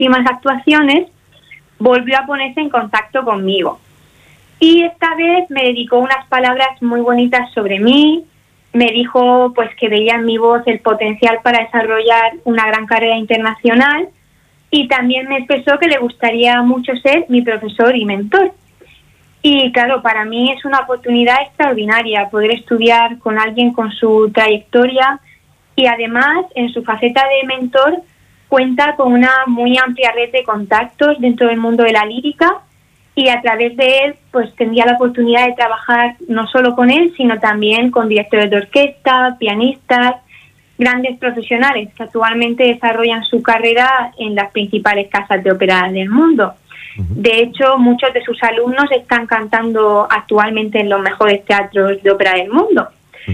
próximas actuaciones, volvió a ponerse en contacto conmigo. Y esta vez me dedicó unas palabras muy bonitas sobre mí. Me dijo pues que veía en mi voz el potencial para desarrollar una gran carrera internacional, y también me expresó que le gustaría mucho ser mi profesor y mentor. Y claro, para mí es una oportunidad extraordinaria poder estudiar con alguien con su trayectoria, y además en su faceta de mentor cuenta con una muy amplia red de contactos dentro del mundo de la lírica, y a través de él pues tendría la oportunidad de trabajar no solo con él, sino también con directores de orquesta, pianistas, grandes profesionales que actualmente desarrollan su carrera en las principales casas de ópera del mundo. De hecho, muchos de sus alumnos están cantando actualmente en los mejores teatros de ópera del mundo.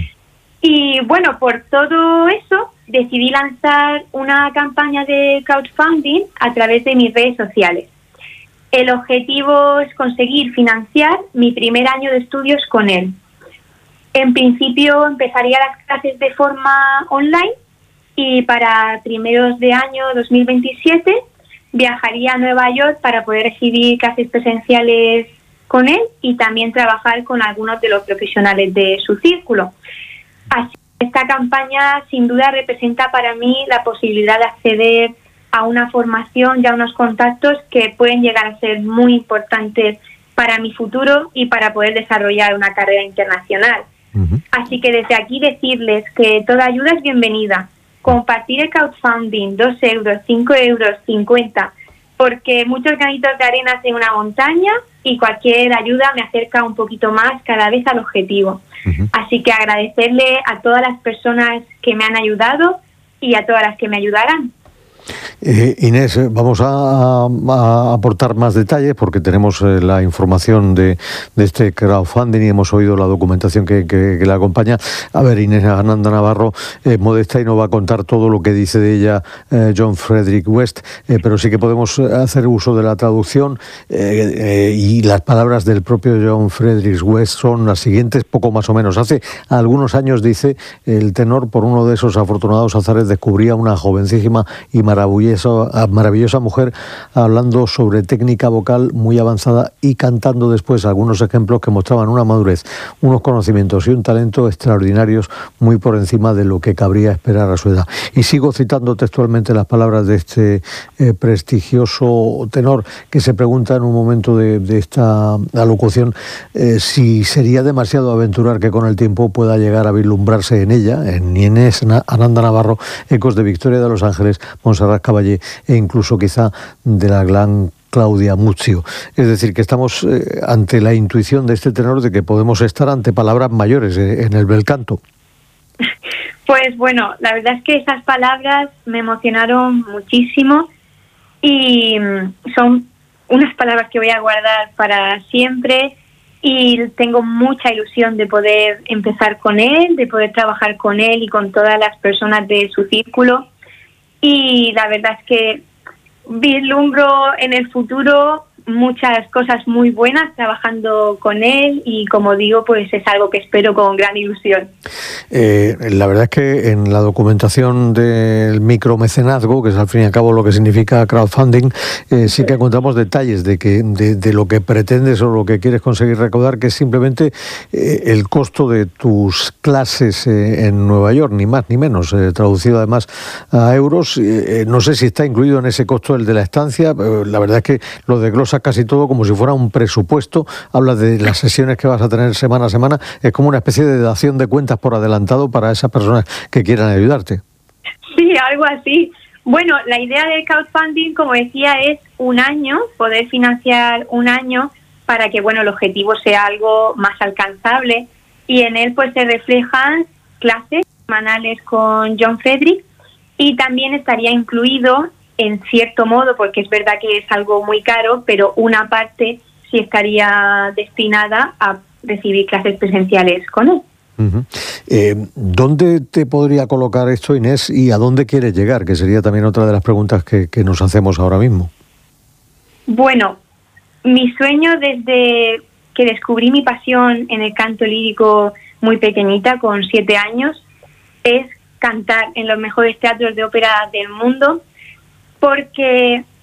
Y bueno, por todo eso decidí lanzar una campaña de crowdfunding a través de mis redes sociales. El objetivo es conseguir financiar mi primer año de estudios con él. En principio empezaría las clases de forma online, y para primeros de año 2027 viajaría a Nueva York para poder recibir clases presenciales con él y también trabajar con algunos de los profesionales de su círculo. Así que esta campaña sin duda representa para mí la posibilidad de acceder a una formación y a unos contactos que pueden llegar a ser muy importantes para mi futuro y para poder desarrollar una carrera internacional. Así que desde aquí decirles que toda ayuda es bienvenida. Compartir el crowdfunding, 2 euros, 5 euros, 50, porque muchos granitos de arena hacen una montaña, y cualquier ayuda me acerca un poquito más cada vez al objetivo. Así que agradecerle a todas las personas que me han ayudado y a todas las que me ayudarán. Inés, vamos a aportar más detalles porque tenemos la información de este crowdfunding y hemos oído la documentación que la acompaña. A ver, Inés Ananda Navarro, modesta y no va a contar todo lo que dice de ella John Frederick West, pero sí que podemos hacer uso de la traducción, y las palabras del propio John Frederick West son las siguientes, poco más o menos. Hace algunos años, dice el tenor, por uno de esos afortunados azares descubría una jovencísima y maravillosa mujer hablando sobre técnica vocal muy avanzada y cantando después algunos ejemplos que mostraban una madurez, unos conocimientos y un talento extraordinarios muy por encima de lo que cabría esperar a su edad. Y sigo citando textualmente las palabras de este prestigioso tenor, que se pregunta en un momento de esta alocución si sería demasiado aventurar que con el tiempo pueda llegar a vislumbrarse en ella, en Inés Ananda Navarro, ecos de Victoria de los Ángeles, Montserrat Caballé e incluso quizá de la gran Claudia Muzio. Es decir, que estamos ante la intuición de este tenor de que podemos estar ante palabras mayores en el bel canto. Pues bueno, la verdad es que esas palabras me emocionaron muchísimo y son unas palabras que voy a guardar para siempre, y tengo mucha ilusión de poder empezar con él, de poder trabajar con él y con todas las personas de su círculo. Y la verdad es que vislumbro en el futuro muchas cosas muy buenas trabajando con él, y como digo, pues es algo que espero con gran ilusión. La verdad es que en la documentación del micromecenazgo, que es al fin y al cabo lo que significa crowdfunding, sí que encontramos detalles de lo que pretendes o lo que quieres conseguir recaudar, que es simplemente el costo de tus clases en Nueva York, ni más ni menos, traducido además a euros. No sé si está incluido en ese costo el de la estancia. La verdad es que lo desglosa casi todo como si fuera un presupuesto. Habla de las sesiones que vas a tener semana a semana. Es como una especie de dación de cuentas por adelantado para esas personas que quieran ayudarte. Sí, algo así. Bueno, la idea del crowdfunding, como decía, es un año, poder financiar un año para que, bueno, el objetivo sea algo más alcanzable, y en él pues se reflejan clases semanales con John Frederick, y también estaría incluido, en cierto modo, porque es verdad que es algo muy caro, pero una parte sí estaría destinada a recibir clases presenciales con él. ¿Dónde te podría colocar esto, Inés, y a dónde quieres llegar? Que sería también otra de las preguntas que nos hacemos ahora mismo. Bueno, mi sueño desde que descubrí mi pasión en el canto lírico muy pequeñita, con 7 años, es cantar en los mejores teatros de ópera del mundo, porque